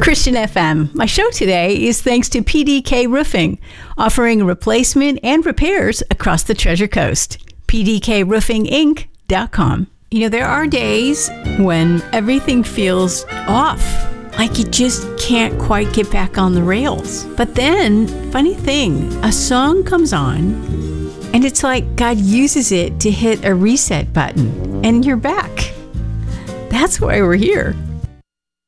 Christian FM. My show today is thanks to PDK Roofing, offering replacement and repairs across the Treasure Coast. PDKRoofingInc.com. You know, there are days when everything feels off, like you just can't quite get back on the rails. But then, funny thing, a song comes on, and it's like God uses it to hit a reset button, and you're back. That's why we're here.